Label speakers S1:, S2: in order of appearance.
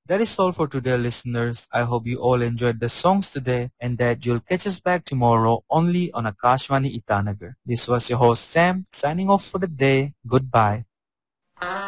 S1: That is all for today, listeners. I hope you all enjoyed the songs today and that you'll catch us back tomorrow only on Akashvani Itanagar. This was your host Sam signing off for the day. Goodbye.